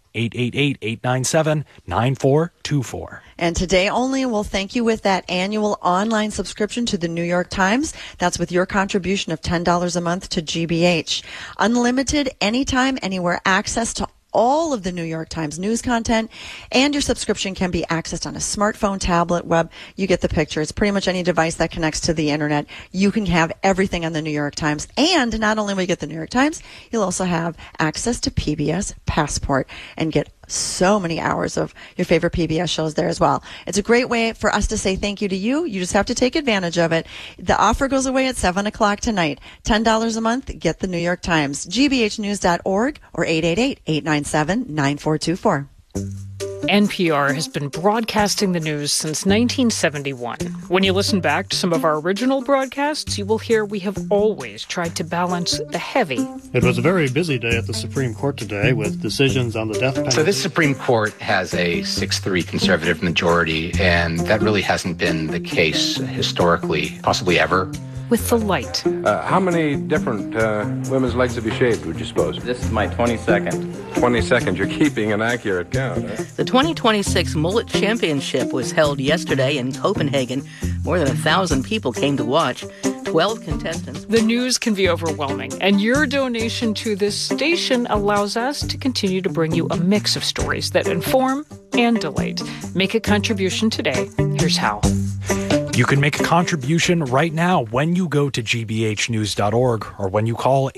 888-897-9424. And today only, we'll thank you with that annual online subscription to the New York Times. That's with your contribution of $10 a month to GBH. Unlimited, anytime, anywhere access to all of the New York Times news content, and your subscription can be accessed on a smartphone, tablet, web. You get the picture. It's pretty much any device that connects to the internet. You can have everything on the New York Times, and not only will you get the New York Times, you'll also have access to PBS Passport and get so many hours of your favorite PBS shows there as well. It's a great way for us to say thank you to you. You just have to take advantage of it. The offer goes away at 7 o'clock tonight. $10 a month, get the New York Times. gbhnews.org or 888-897-9424. NPR has been broadcasting the news since 1971. When you listen back to some of our original broadcasts, you will hear we have always tried to balance the heavy. It was a very busy day at the Supreme Court today with decisions on the death penalty. So this Supreme Court has a 6-3 conservative majority, and that really hasn't been the case historically, possibly ever. with the light. How many different women's legs have you shaved, would you suppose? This is my 22nd. 22nd. You're keeping an accurate count, huh? The 2026 Mullet Championship was held yesterday in Copenhagen. More than 1,000 people came to watch. 12 contestants. The news can be overwhelming, and your donation to this station allows us to continue to bring you a mix of stories that inform and delight. Make a contribution today. Here's how. You can make a contribution right now when you go to gbhnews.org or when you call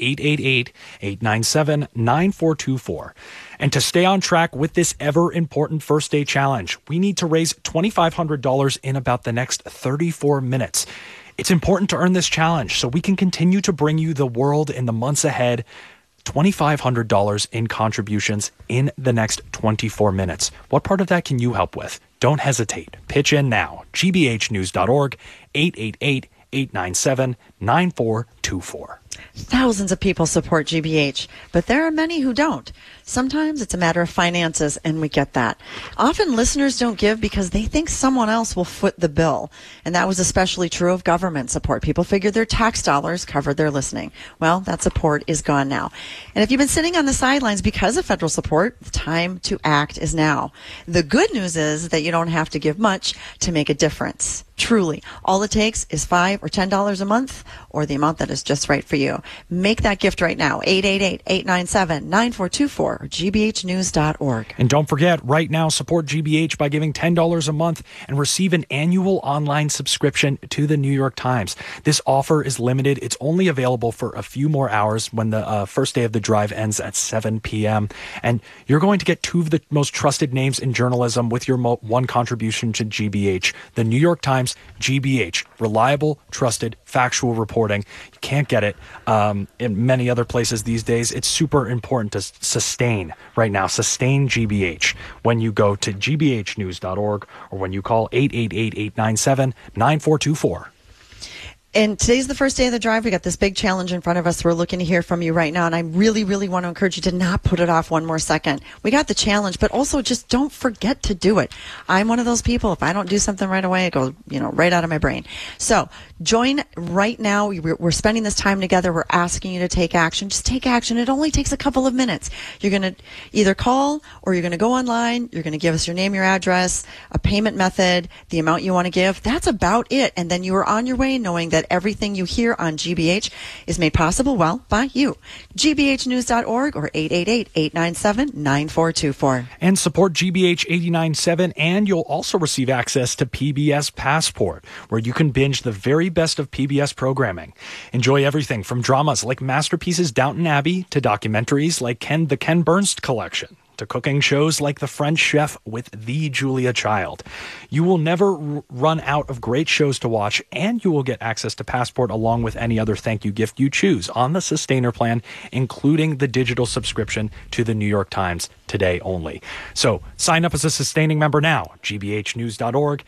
888-897-9424. And to stay on track with this ever-important First Day Challenge, we need to raise $2,500 in about the next 34 minutes. It's important to earn this challenge so we can continue to bring you the world in the months ahead. $2,500 in contributions in the next 24 minutes. What part of that can you help with? Don't hesitate. Pitch in now. gbhnews.org, 888-897-9424. Thousands of people support GBH, but there are many who don't. Sometimes it's a matter of finances, and we get that. Often listeners don't give because they think someone else will foot the bill. And that was especially true of government support. People figured their tax dollars covered their listening. Well, that support is gone now. And if you've been sitting on the sidelines because of federal support, the time to act is now. The good news is that you don't have to give much to make a difference. Truly, all it takes is $5 or $10 a month, or the amount that is just right for you. Make that gift right now. 888-897-9424 or gbhnews.org. And don't forget, right now, support GBH by giving $10 a month and receive an annual online subscription to the New York Times. This offer is limited. It's only available for a few more hours when the first day of the drive ends at 7 p.m. And you're going to get two of the most trusted names in journalism with your one contribution to GBH. The New York Times, GBH, reliable, trusted, factual reporting. You can't get it in many other places these days. It's super important to sustain right now. Sustain GBH when you go to gbhnews.org or when you call 888-897-9424. And today's the first day of the drive. We got this big challenge in front of us. We're looking to hear from you right now. And I really, really want to encourage you to not put it off one more second. We got the challenge, but also just don't forget to do it. I'm one of those people. If I don't do something right away, it goes, right out of my brain. So join right now. We're spending this time together. We're asking you to take action. Just take action. It only takes a couple of minutes. You're going to either call or you're going to go online. You're going to give us your name, your address, a payment method, the amount you want to give. That's about it. And then you are on your way knowing that everything you hear on GBH is made possible, by you. gbhnews.org or 888-897-9424. And support GBH 89.7, and you'll also receive access to PBS Passport, where you can binge the very best of PBS programming. Enjoy everything from dramas like Masterpieces Downton Abbey to documentaries like the Ken Burns Collection, to cooking shows like The French Chef with the Julia Child. You will never run out of great shows to watch, and you will get access to Passport along with any other thank you gift you choose on the Sustainer plan, including the digital subscription to the New York Times today only. So sign up as a sustaining member now. gbhnews.org,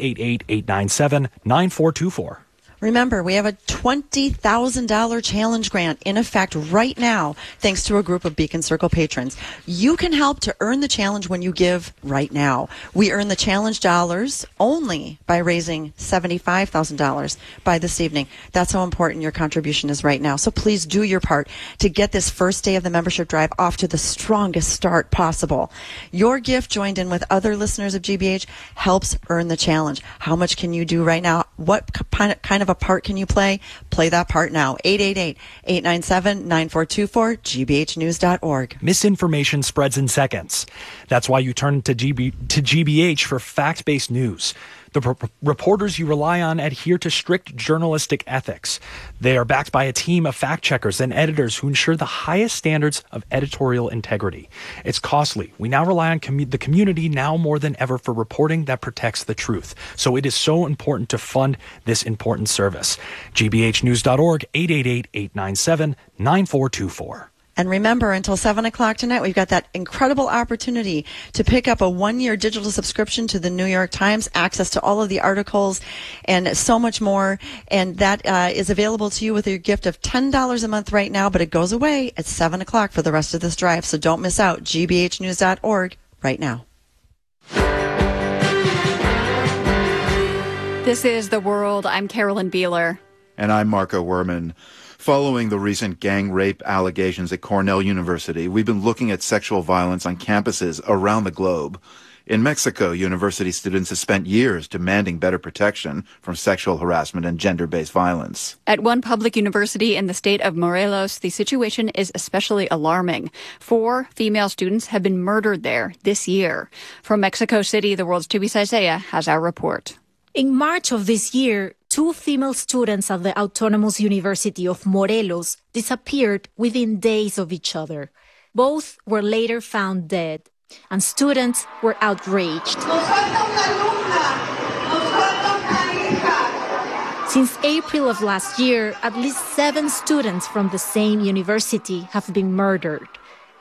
888-897-9424. Remember, we have a $20,000 challenge grant in effect right now, thanks to a group of Beacon Circle patrons. You can help to earn the challenge when you give right now. We earn the challenge dollars only by raising $75,000 by this evening. That's how important your contribution is right now. So please do your part to get this first day of the membership drive off to the strongest start possible. Your gift, joined in with other listeners of GBH, helps earn the challenge. How much can you do right now? What kind of a part can you play? Play that part now. 888-897-9424, gbhnews.org. Misinformation spreads in seconds. That's why you turn to GBH for fact-based news. The reporters you rely on adhere to strict journalistic ethics. They are backed by a team of fact-checkers and editors who ensure the highest standards of editorial integrity. It's costly. We now rely on the community now more than ever for reporting that protects the truth. So it is so important to fund this important service. gbhnews.org, 888-897-9424. And remember, until 7 o'clock tonight, we've got that incredible opportunity to pick up a 1-year digital subscription to the New York Times, access to all of the articles, and so much more. And that is available to you with your gift of $10 a month right now, but it goes away at 7 o'clock for the rest of this drive. So don't miss out. gbhnews.org right now. This is The World. I'm Carolyn Beeler. And I'm Marco Werman. Following the recent gang rape allegations at Cornell University, we've been looking at sexual violence on campuses around the globe. In Mexico, university students have spent years demanding better protection from sexual harassment and gender-based violence. At one public university in the state of Morelos, the situation is especially alarming. 4 female students have been murdered there this year. From Mexico City, the World's Tubisa Isaiah has our report. In March of this year, 2 female students at the Autonomous University of Morelos disappeared within days of each other. Both were later found dead, and students were outraged. Since April of last year, at least 7 students from the same university have been murdered,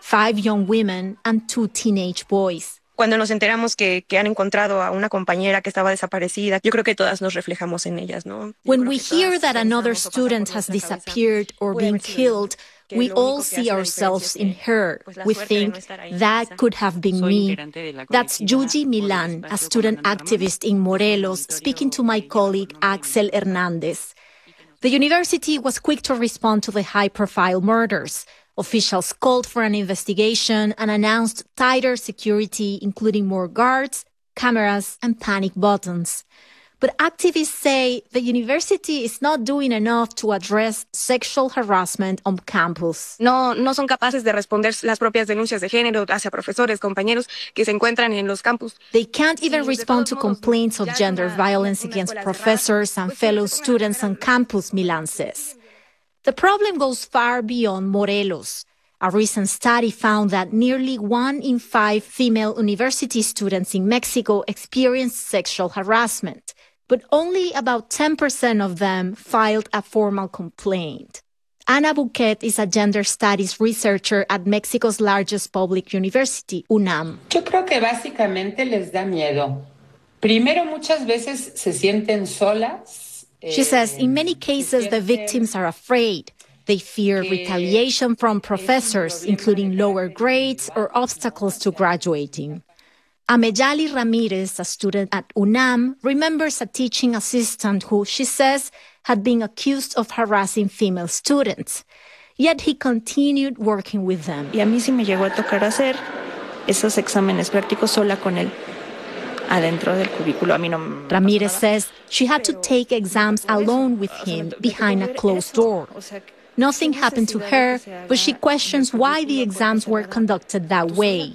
5 young women and 2 teenage boys. Cuando nos enteramos que han encontrado a una compañera que estaba desaparecida, yo creo que todas nos reflejamos en ellas, ¿no? When we hear that another student has disappeared or been killed, we all see ourselves in her. We think that could have been me. That's Yuji Milan, a student activist in Morelos, speaking to my colleague Axel Hernandez. The university was quick to respond to the high-profile murders. Officials called for an investigation and announced tighter security, including more guards, cameras, and panic buttons. But activists say the university is not doing enough to address sexual harassment on campus. No son capaces de responder las propias denuncias de género hacia profesores, compañeros que se encuentran en los campus. They can't even respond to complaints of gender violence against professors and fellow students on campus, Milan says. The problem goes far beyond Morelos. A recent study found that nearly 1 in 5 female university students in Mexico experienced sexual harassment, but only about 10% of them filed a formal complaint. Ana Bouquet is a gender studies researcher at Mexico's largest public university, UNAM. Yo creo que básicamente les da miedo. Primero, muchas veces se sienten solas. She says in many cases, the victims are afraid. They fear retaliation from professors, including lower grades or obstacles to graduating. Amejali Ramirez, a student at UNAM, remembers a teaching assistant who, she says, had been accused of harassing female students. Yet he continued working with them. Y a mí sí me llegó a tocar hacer esos exámenes prácticos sola con él. Adentro del cubículo. A mí no. Ramirez says she had to take exams alone with him behind a closed door. Nothing happened to her, but she questions why the exams were conducted that way.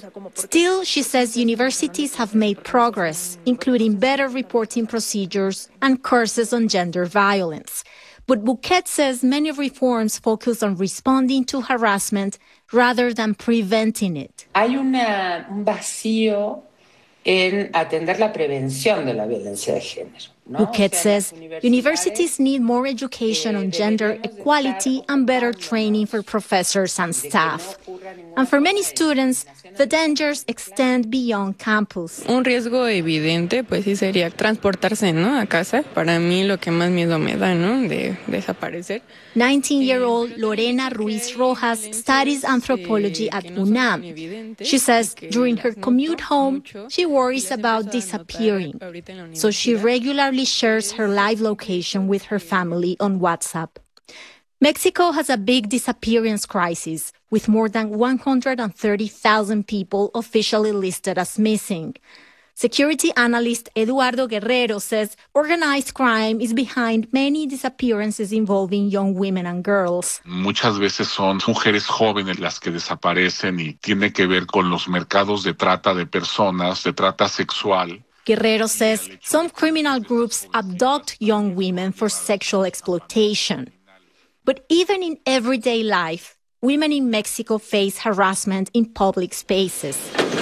Still, she says universities have made progress, including better reporting procedures and courses on gender violence. But Bouquet says many reforms focus on responding to harassment rather than preventing it. Hay un vacío en atender la prevención de la violencia de género. Bouquet says universities need more education on gender equality and better training for professors and staff. And for many students, the dangers extend beyond campus. Un riesgo evidente, pues sí sería transportarse, ¿no? A casa. Para mí lo que más miedo me da, ¿no? De desaparecer. 19-year-old Lorena Ruiz Rojas studies anthropology at UNAM. She says during her commute home, she worries about disappearing. So she regularly shares her live location with her family on WhatsApp. Mexico has a big disappearance crisis, with more than 130,000 people officially listed as missing. Security analyst Eduardo Guerrero says organized crime is behind many disappearances involving young women and girls. Muchas veces son mujeres jóvenes las que desaparecen y tiene que ver con los mercados de trata de personas, de trata sexual. Guerrero says some criminal groups abduct young women for sexual exploitation. But even in everyday life, women in Mexico face harassment in public spaces.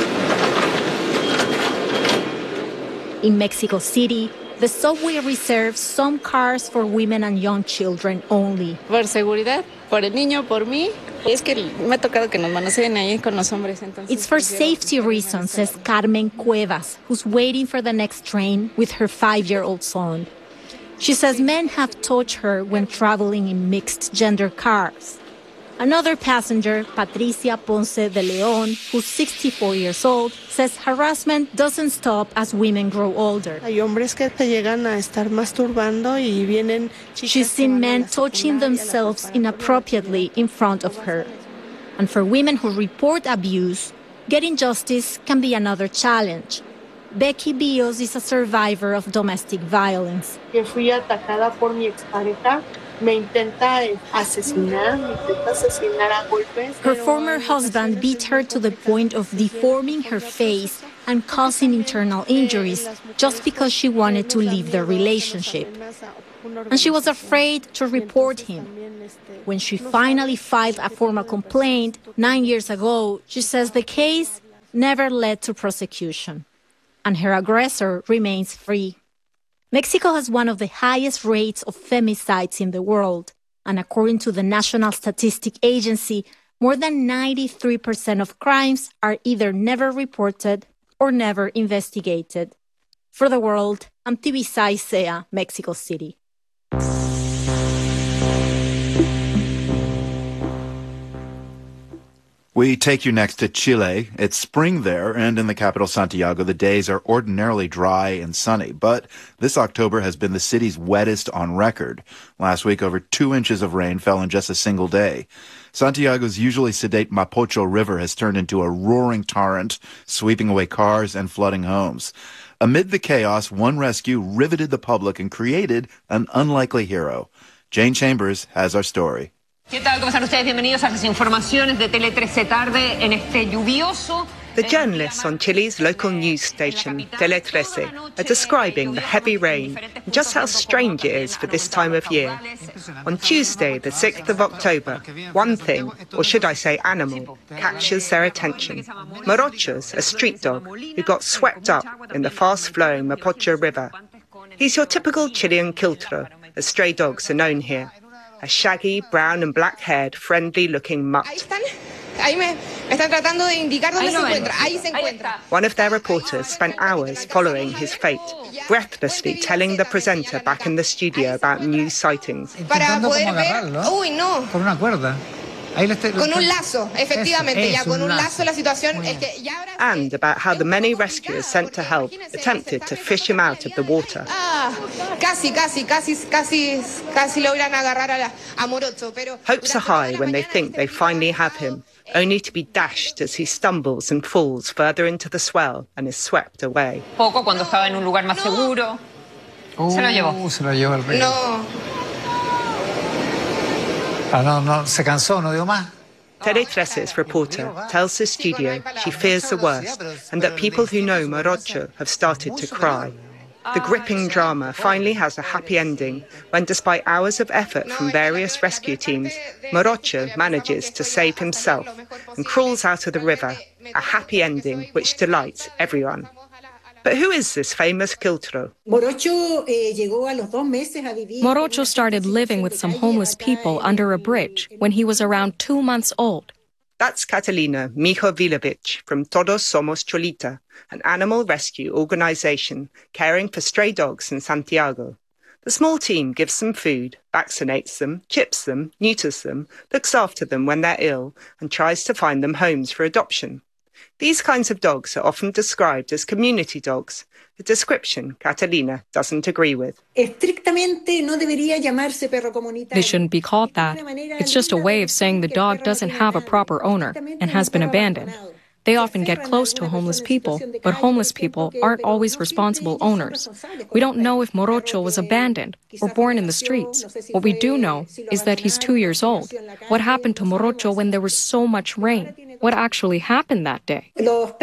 In Mexico City, the subway reserves some cars for women and young children only. Por seguridad, por el niño, por mí. Es que me ha tocado que nos manoseen ahí con los hombres. It's for safety reasons, says Carmen Cuevas, who's waiting for the next train with her 5-year-old son. She says men have touched her when traveling in mixed-gender cars. Another passenger, Patricia Ponce de Leon, who's 64 years old, says harassment doesn't stop as women grow older. She's seen men touching themselves inappropriately in front of her. And for women who report abuse, getting justice can be another challenge. Becky Bios is a survivor of domestic violence. Her former husband beat her to the point of deforming her face and causing internal injuries just because she wanted to leave the relationship. And she was afraid to report him. When she finally filed a formal complaint 9 years ago, she says the case never led to prosecution, and her aggressor remains free. Mexico has one of the highest rates of femicides in the world, and according to the National Statistic Agency, more than 93% of crimes are either never reported or never investigated. For The World, I'm Tibisay Sea, Mexico City. We take you next to Chile. It's spring there, and in the capital, Santiago, the days are ordinarily dry and sunny. But this October has been the city's wettest on record. Last week, over 2 inches of rain fell in just a single day. Santiago's usually sedate Mapocho River has turned into a roaring torrent, sweeping away cars and flooding homes. Amid the chaos, one rescue riveted the public and created an unlikely hero. Jane Chambers has our story. ¿Qué tal? ¿Cómo están ustedes? Bienvenidos a las informaciones de Tele 13 Tarde en este lluvioso. The journalists on Chile's local news station, Tele 13, are describing the heavy rain and just how strange it is for this time of year. On Tuesday, the 6th of October, one thing, or should I say animal, captures their attention. Morochos, a street dog who got swept up in the fast-flowing Mapocho River. He's your typical Chilean quiltro, as stray dogs are known here. A shaggy, brown and black-haired, friendly-looking mutt. One of their reporters spent hours following his fate, breathlessly telling the presenter back in the studio about new sightings. And about how the many rescuers sent to help attempted to fish him out of the water. Hopes are high when they think they finally have him, only to be dashed as he stumbles and falls further into the swell and is swept away. Tele 13's reporter tells the studio she fears the worst and that people who know Morocho have started to cry. The gripping drama finally has a happy ending when, despite hours of effort from various rescue teams, Morocho manages to save himself and crawls out of the river, a happy ending which delights everyone. But who is this famous quiltro? Morocho started living with some homeless people under a bridge when he was around 2 months old. That's Catalina Mijovilovich from Todos Somos Cholita, an animal rescue organization caring for stray dogs in Santiago. The small team gives them food, vaccinates them, chips them, neuters them, looks after them when they're ill, and tries to find them homes for adoption. These kinds of dogs are often described as community dogs, a description Catalina doesn't agree with. They shouldn't be called that. It's just a way of saying the dog doesn't have a proper owner and has been abandoned. They often get close to homeless people, but homeless people aren't always responsible owners. We don't know if Morocho was abandoned or born in the streets. What we do know is that he's 2 years old. What happened to Morocho when there was so much rain? What actually happened that day?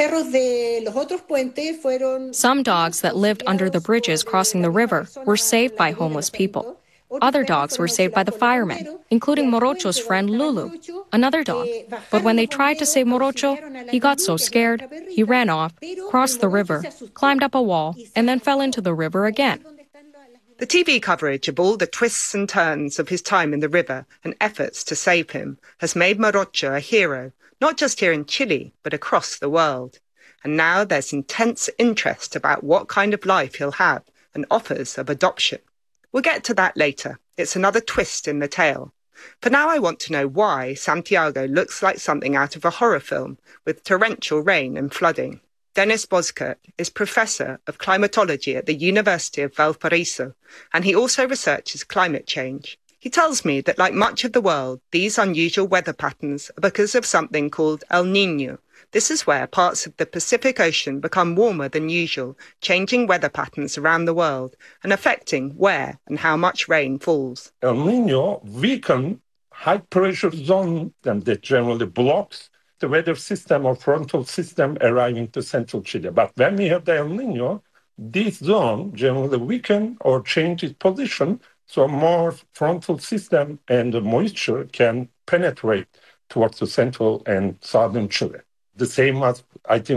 Some dogs that lived under the bridges crossing the river were saved by homeless people. Other dogs were saved by the firemen, including Morocho's friend Lulu, another dog. But when they tried to save Morocho, he got so scared, he ran off, crossed the river, climbed up a wall, and then fell into the river again. The TV coverage of all the twists and turns of his time in the river and efforts to save him has made Morocho a hero, not just here in Chile, but across the world. And now there's intense interest about what kind of life he'll have and offers of adoption. We'll get to that later. It's another twist in the tale. For now, I want to know why Santiago looks like something out of a horror film with torrential rain and flooding. Dennis Boskert is Professor of Climatology at the University of Valparaiso, and he also researches climate change. He tells me that, like much of the world, these unusual weather patterns are because of something called El Niño. This is where parts of the Pacific Ocean become warmer than usual, changing weather patterns around the world and affecting where and how much rain falls. El Niño weakens high-pressure zone that generally blocks the weather system or frontal system arriving to central Chile. But when we have the El Niño, this zone generally weakens or changes position, so more frontal system and the moisture can penetrate towards the central and southern Chile. The same as I think